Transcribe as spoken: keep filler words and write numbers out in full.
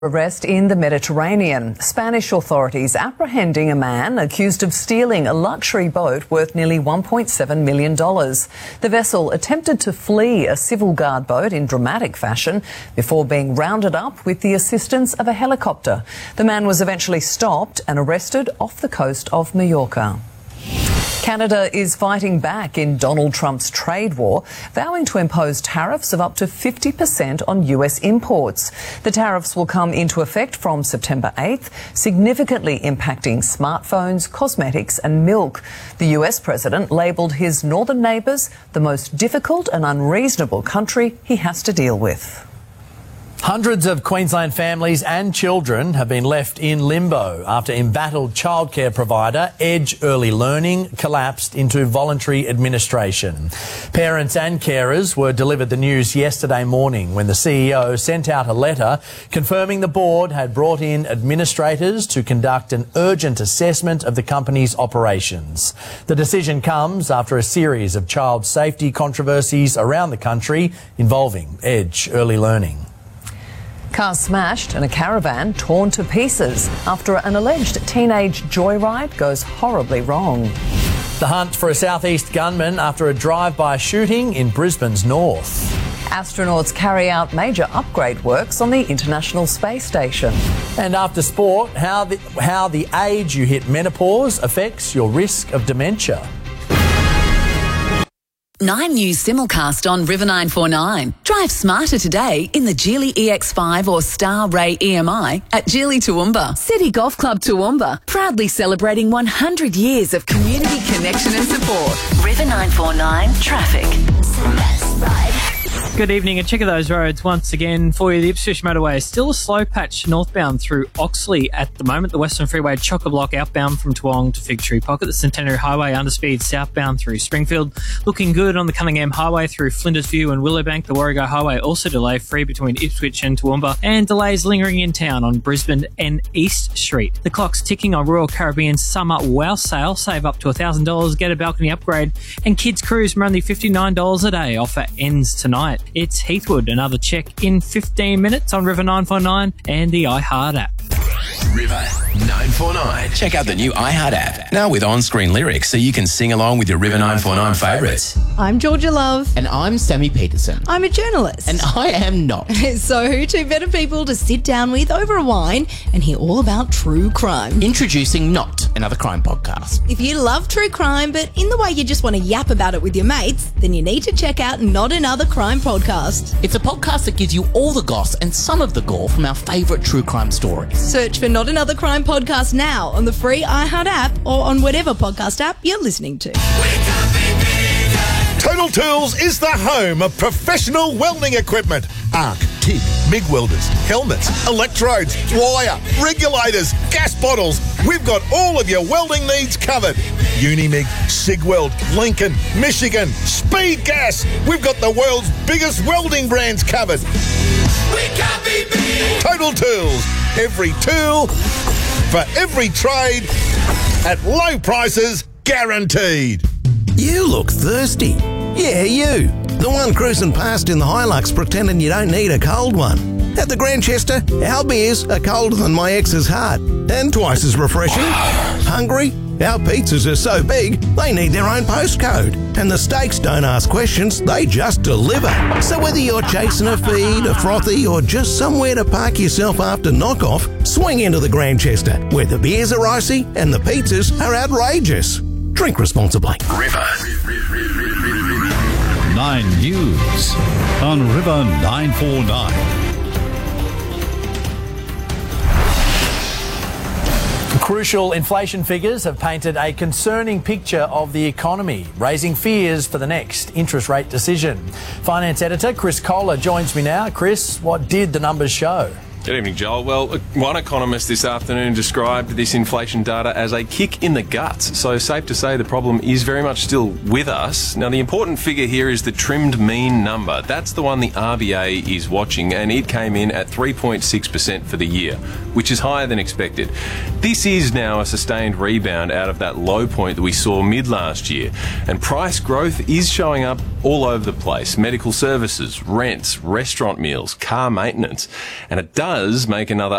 Arrest in the Mediterranean. Spanish authorities apprehending a man accused of stealing a luxury boat worth nearly one point seven million dollars. The vessel attempted to flee a civil guard boat in dramatic fashion before being rounded up with the assistance of a helicopter. The man was eventually stopped and arrested off the coast of Mallorca. Canada is fighting back in Donald Trump's trade war, vowing to impose tariffs of up to fifty percent on U S imports. The tariffs will come into effect from September eighth, significantly impacting smartphones, cosmetics and milk. The U S president labelled his northern neighbours the most difficult and unreasonable country he has to deal with. Hundreds of Queensland families and children have been left in limbo after embattled childcare provider Edge Early Learning collapsed into voluntary administration. Parents and carers were delivered the news yesterday morning when the C E O sent out a letter confirming the board had brought in administrators to conduct an urgent assessment of the company's operations. The decision comes after a series of child safety controversies around the country involving Edge Early Learning. Car smashed and a caravan torn to pieces after an alleged teenage joyride goes horribly wrong. The hunt for a southeast gunman after a drive-by shooting in Brisbane's north. Astronauts carry out major upgrade works on the International Space Station. And after sport, how the, how the age you hit menopause affects your risk of dementia. Nine News simulcast on River nine four nine. Drive smarter today in the Geely E X five or Star Ray E M I at Geely Toowoomba. City Golf Club Toowoomba, proudly celebrating one hundred years of community connection and support. River nine four nine traffic. Good evening, and check of those roads once again for you. The Ipswich motorway is still a slow patch northbound through Oxley at the moment. The Western Freeway chock-a-block outbound from Toowong to Fig Tree Pocket. The Centenary Highway underspeed southbound through Springfield. Looking good on the Cunningham Highway through Flinders View and Willowbank. The Warrego Highway also delay free between Ipswich and Toowoomba, and delays lingering in town on Brisbane and East Street. The clock's ticking on Royal Caribbean's summer wow sale. Save up to one thousand dollars, get a balcony upgrade, and kids cruise from only fifty-nine dollars a day. Offer ends tonight. It's Heathwood. Another check in fifteen minutes on River nine four nine and the iHeart app. River nine four nine. Check out the new iHeart app, now with on-screen lyrics so you can sing along with your River nine four nine favourites. I'm Georgia Love. And I'm Sammy Peterson. I'm a journalist. And I am not. So who two better people to sit down with over a wine and hear all about true crime? Introducing Not, another crime podcast. If you love true crime, but in the way you just want to yap about it with your mates, then you need to check out Not Another Crime Podcast. It's a podcast that gives you all the goss and some of the gore from our favourite true crime stories. Search for Not Another Crime Podcast now on the free iHeart app or on whatever podcast app you're listening to. Total Tools is the home of professional welding equipment. Arc, TIG, MIG welders, helmets, electrodes, wire, regulators, gas bottles. We've got all of your welding needs covered. Unimig, Sigweld, Lincoln, Michigan, Speed Gas. We've got the world's biggest welding brands covered. We can't be beat. Total Tools. Every tool for every trade at low prices guaranteed. You look thirsty. Yeah, you. The one cruising past in the Hilux pretending you don't need a cold one. At the Grantchester, our beers are colder than my ex's heart and twice as refreshing. Hungry? Our pizzas are so big, they need their own postcode. And the steaks don't ask questions, they just deliver. So whether you're chasing a feed, a frothy, or just somewhere to park yourself after knockoff, swing into the Grantchester, where the beers are icy and the pizzas are outrageous. Drink responsibly. River. Nine News on River nine four nine. Crucial inflation figures have painted a concerning picture of the economy, raising fears for the next interest rate decision. Finance editor Chris Kohler joins me now. Chris, what did the numbers show? Good evening, Joel. Well, one economist this afternoon described this inflation data as a kick in the guts. So safe to say the problem is very much still with us. Now, the important figure here is the trimmed mean number. That's the one the R B A is watching, and it came in at three point six percent for the year, which is higher than expected. This is now a sustained rebound out of that low point that we saw mid last year. And price growth is showing up all over the place. Medical services, rents, restaurant meals, car maintenance. And it does does make another